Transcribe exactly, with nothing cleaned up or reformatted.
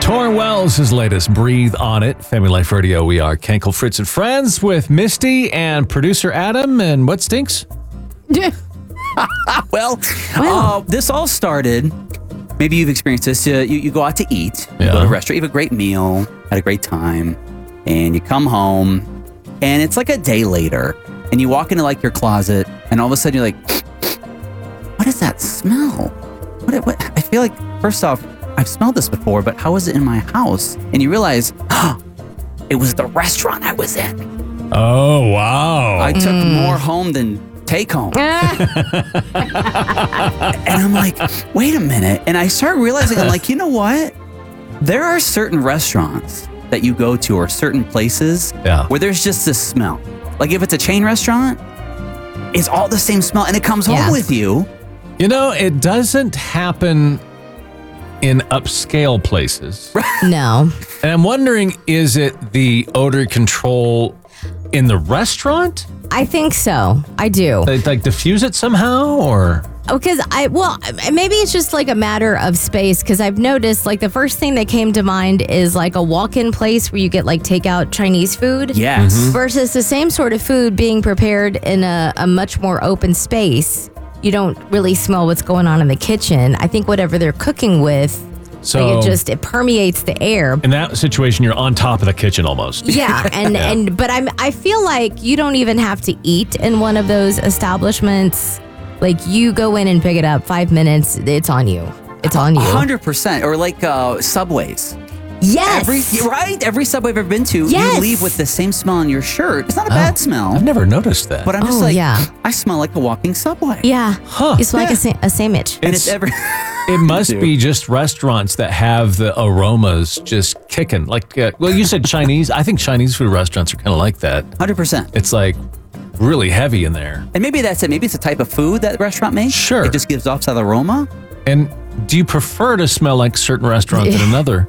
Torrin Wells, his latest, Breathe on It. Family Life Radio, we are Kenkel, Fritz, and Friends with Misty and producer Adam. And what stinks? well, uh, this all started, maybe you've experienced this, uh, you, you go out to eat, you Yeah. go to a restaurant, you have a great meal, had a great time, and you come home, and it's like a day later, and you walk into like your closet, and all of a sudden you're like, what is that smell? What, what? I feel like, first off, I've smelled this before, but how is it in my house? And you realize, oh, it was the restaurant I was in. Oh, wow. I took more home than take home. And I'm like, wait a minute. And I start realizing, I'm like, you know what? There are certain restaurants that you go to or certain places Yeah. where there's just this smell. Like if it's a chain restaurant, it's all the same smell and it comes Yeah. home with you. You know, it doesn't happen in upscale places. No. And I'm wondering, is it the odor control in the restaurant? I think so. I do. They like diffuse it somehow, or? Because I, well, maybe it's just like a matter of space. Because I've noticed, like, the first thing that came to mind is like a walk-in place where you get like takeout Chinese food. Yes. Versus the same sort of food being prepared in a, a much more open space. You don't really smell what's going on in the kitchen. I think whatever they're cooking with, So like, it just it permeates the air. in that situation, you're on top of the kitchen almost. Yeah, and Yeah. and but I'm I feel like you don't even have to eat in one of those establishments. Like you go in and pick it up, five minutes, it's on you. It's on you. one hundred percent. Or like uh, Subways. Yes. Every, right? Every Subway I've ever been to, Yes. you leave with the same smell on your shirt. It's not a Oh, bad smell. I've never noticed that. But I'm just Oh, like, yeah. I smell like a walking Subway. Yeah. Huh. You smell like a, sa- a sandwich. And it's, every... It must Dude. be just restaurants that have the aromas just kicking. Like, uh, well, you said Chinese. I think Chinese food restaurants are kind of like that. one hundred percent. It's like really heavy in there. And maybe that's it. Maybe it's a type of food that restaurant makes. Sure. It just gives off that aroma. And do you prefer to smell like certain restaurant than another?